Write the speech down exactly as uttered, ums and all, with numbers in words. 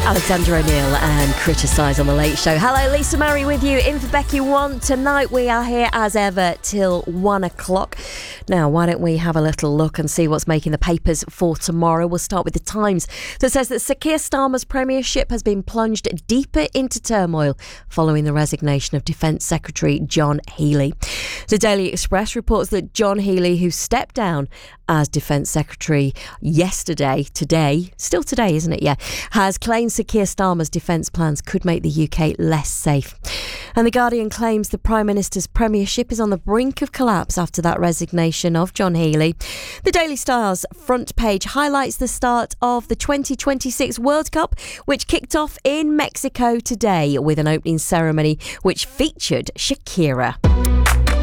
Alexander O'Neill and Criticise on The Late Show. Hello, Lisa Murray with you in for Becky One. Tonight we are here as ever till one o'clock. Now, why don't we have a little look and see what's making the papers for tomorrow? We'll start with The Times that says that Sir Keir Starmer's premiership has been plunged deeper into turmoil following the resignation of Defence Secretary John Healey. The Daily Express reports that John Healey, who stepped down as Defence Secretary yesterday, today, still today, isn't it? Yeah, has claimed Sir Keir Starmer's defence plans could make the U K less safe. And The Guardian claims the Prime Minister's premiership is on the brink of collapse after that resignation of John Healey. The Daily Star's front page highlights the start of the twenty twenty-six World Cup, which kicked off in Mexico today with an opening ceremony which featured Shakira.